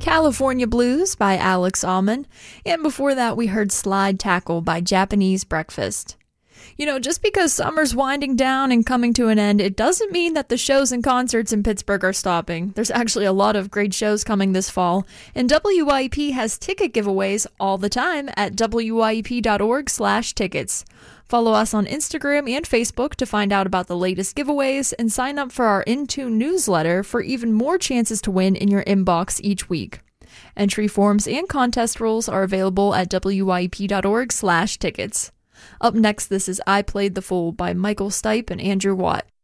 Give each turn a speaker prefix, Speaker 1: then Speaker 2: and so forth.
Speaker 1: California Blues by Alex Alman, and before that we heard Slide Tackle by Japanese Breakfast. You know, just because summer's winding down and coming to an end, it doesn't mean that the shows and concerts in Pittsburgh are stopping. There's actually a lot of great shows coming this fall, and WYP has ticket giveaways all the time at wyp.org/tickets. Follow us on Instagram and Facebook to find out about the latest giveaways and sign up for our In-Tune newsletter for even more chances to win in your inbox each week. Entry forms and contest rules are available at wyp.org/tickets. Up next, this is I Played the Fool by Michael Stipe and Andrew Watt.